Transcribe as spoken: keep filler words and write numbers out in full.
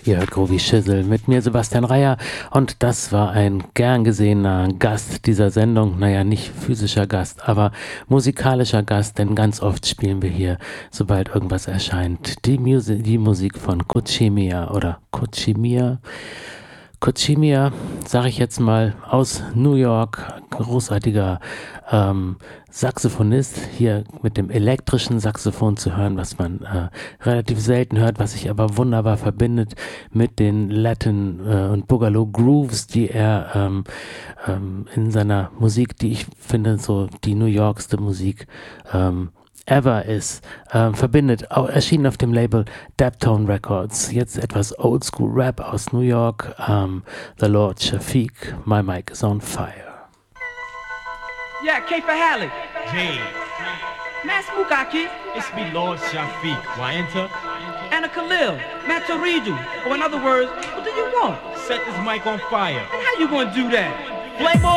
Ihr hört Groovy Schissel mit mir, Sebastian Reier, und das war ein gern gesehener Gast dieser Sendung. Naja, nicht physischer Gast, aber musikalischer Gast, denn ganz oft spielen wir hier, sobald irgendwas erscheint, die, Musi- die Musik von Kuchimiya oder Kuchimiya. Kuchimiya, sage ich jetzt mal, aus New York, großartiger ähm, Saxophonist, hier mit dem elektrischen Saxophon zu hören, was man äh, relativ selten hört, was sich aber wunderbar verbindet mit den Latin äh, und Boogaloo Grooves, die er ähm, ähm, in seiner Musik, die ich finde so die New Yorkste Musik ähm, ever ist, ähm, verbindet, auch erschienen auf dem Label Daptone Records. Jetzt etwas Oldschool Rap aus New York, ähm, The Lord Shafiq, My Mic is on Fire. Yeah, K for Halleck. Jay, Mass Mukaki. it's me, Lord Shafiq. Why enter? Anna Khalil. Matt Taridu. Or in other words, what do you want? Set this mic on fire. And how you gonna do that? Flame on!